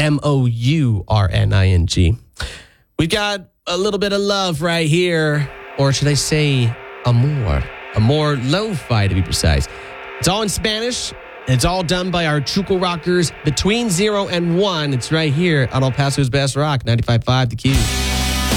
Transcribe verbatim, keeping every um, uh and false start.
M O U R N I N G. We've got a little bit of love right here, or should I say amor? Amor lo-fi to be precise. It's all in Spanish, and it's all done by our Chuco Rockers between zero and one. It's right here on El Paso's Best Rock, ninety-five point five The Q.